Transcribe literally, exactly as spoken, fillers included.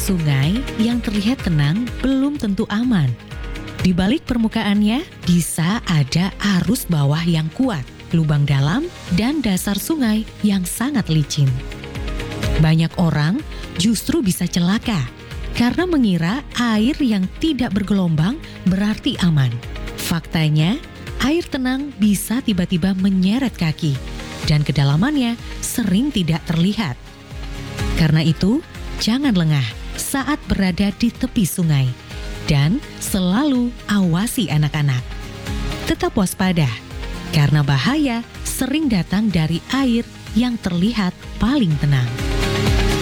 Sungai yang terlihat tenang belum tentu aman. Di balik permukaannya bisa ada arus bawah yang kuat, lubang dalam, dan dasar sungai yang sangat licin. Banyak orang justru bisa celaka karena mengira air yang tidak bergelombang berarti aman. Faktanya, air tenang bisa tiba-tiba menyeret kaki dan kedalamannya sering tidak terlihat. Karena itu, jangan lengah saat berada di tepi sungai dan selalu awasi anak-anak. Tetap waspada karena bahaya sering datang dari air yang terlihat paling tenang.